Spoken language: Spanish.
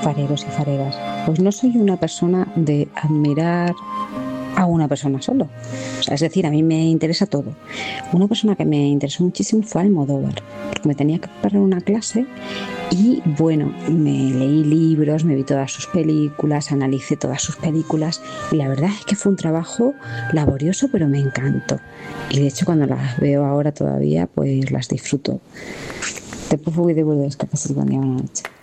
fareros y fareras. Pues no soy una persona de admirar a una persona solo. O sea, es decir, a mí me interesa todo. Una persona que me interesó muchísimo fue Almodóvar, porque me tenía que preparar una clase y bueno, me leí libros, me vi todas sus películas, analicé todas sus películas y la verdad es que fue un trabajo laborioso, pero me encantó. Y de hecho cuando las veo ahora todavía, pues las disfruto. Después voy de vuelta a esta casa, buena noche.